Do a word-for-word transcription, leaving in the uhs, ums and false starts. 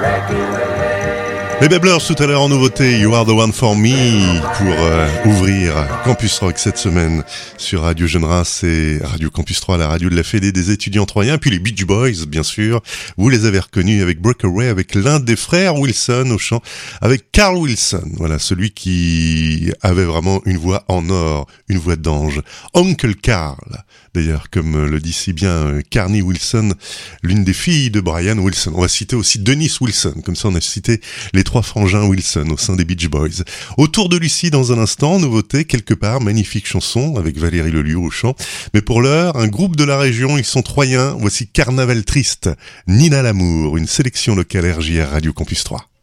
Les Babblers tout à l'heure en nouveauté, You Are The One For Me, pour euh, ouvrir Campus Rock cette semaine sur Radio Jeune Race et Radio Campus trois, la radio de la Fédé des étudiants troyens, puis les Beach Boys, bien sûr. Vous les avez reconnus avec Breakaway, avec l'un des frères Wilson au chant, avec Carl Wilson, voilà, celui qui avait vraiment une voix en or, une voix d'ange. Uncle Carl, d'ailleurs, comme le dit si bien Carney Wilson, l'une des filles de Brian Wilson. On va citer aussi Dennis Wilson, comme ça on a cité les trois frangins Wilson au sein des Beach Boys. Autour de Lucie dans un instant, nouveauté, quelque part, magnifique chanson avec Valérie Lelieu au chant. Mais pour l'heure, un groupe de la région, ils sont troyens. Voici Carnaval Triste, Nina Lamour, une sélection locale R J R Radio Campus trois.